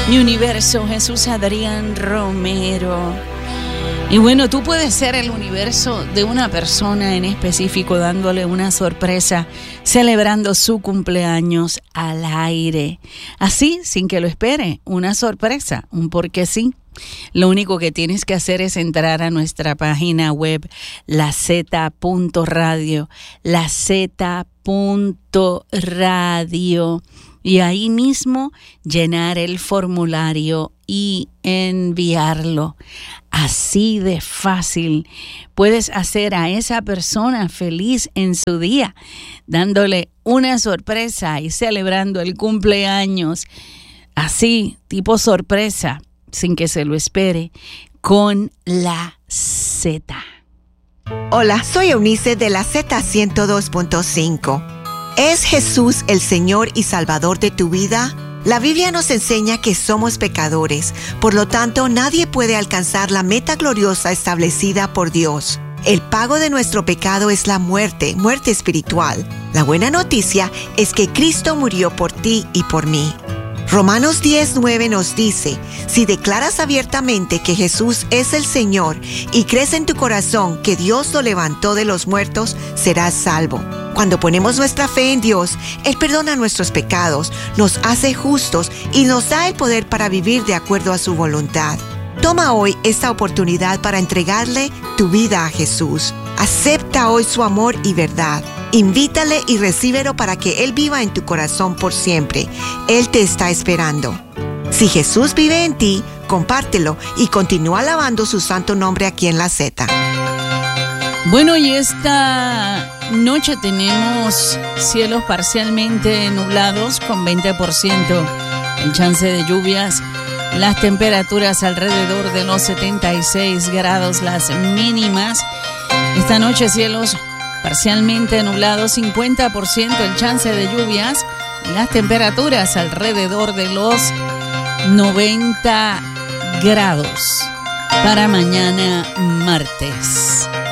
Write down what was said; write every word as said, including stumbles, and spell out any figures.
Mi universo, Jesús Adrián Romero. Y bueno, tú puedes ser el universo de una persona en específico, dándole una sorpresa, celebrando su cumpleaños al aire. Así, sin que lo espere, una sorpresa, un porque sí. Lo único que tienes que hacer es entrar a nuestra página web, la zeta punto radio, la zeta punto radio, y ahí mismo llenar el formulario y enviarlo. Así de fácil puedes hacer a esa persona feliz en su día, dándole una sorpresa y celebrando el cumpleaños, así, tipo sorpresa, sin que se lo espere, con la Z. Hola, soy Eunice de la Z ciento dos punto cinco. ¿Es Jesús el Señor y Salvador de tu vida? La Biblia nos enseña que somos pecadores, por lo tanto nadie puede alcanzar la meta gloriosa establecida por Dios. El pago de nuestro pecado es la muerte, muerte espiritual. La buena noticia es que Cristo murió por ti y por mí. Romanos diez nueve nos dice, si declaras abiertamente que Jesús es el Señor y crees en tu corazón que Dios lo levantó de los muertos, serás salvo. Cuando ponemos nuestra fe en Dios, Él perdona nuestros pecados, nos hace justos y nos da el poder para vivir de acuerdo a su voluntad. Toma hoy esta oportunidad para entregarle tu vida a Jesús. Acepta hoy su amor y verdad. Invítale y recíbelo para que Él viva en tu corazón por siempre. Él te está esperando. Si Jesús vive en ti, compártelo y continúa alabando su santo nombre aquí en la Z. Bueno, y esta noche tenemos cielos parcialmente nublados con veinte por ciento el chance de lluvias. Las temperaturas alrededor de los setenta y seis grados, las mínimas. Esta noche cielos parcialmente nublados, cincuenta por ciento el chance de lluvias. Las temperaturas alrededor de los noventa grados para mañana martes.